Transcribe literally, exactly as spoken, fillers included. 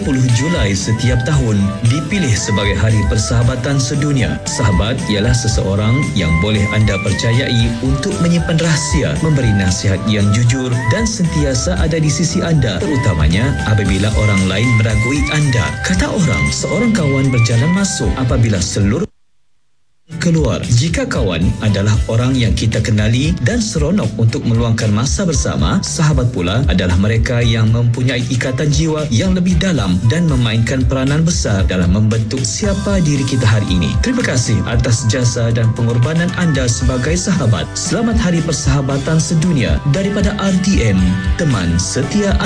puluh Julai setiap tahun dipilih sebagai Hari Persahabatan Sedunia. Sahabat ialah seseorang yang boleh anda percayai untuk menyimpan rahsia, memberi nasihat yang jujur dan sentiasa ada di sisi anda, terutamanya apabila orang lain meragui anda. Kata orang, seorang kawan berjalan masuk apabila seluruh keluar. Jika kawan adalah orang yang kita kenali dan seronok untuk meluangkan masa bersama, sahabat pula adalah mereka yang mempunyai ikatan jiwa yang lebih dalam dan memainkan peranan besar dalam membentuk siapa diri kita hari ini. Terima kasih atas jasa dan pengorbanan anda sebagai sahabat. Selamat Hari Persahabatan Sedunia daripada R T M, teman setia anda.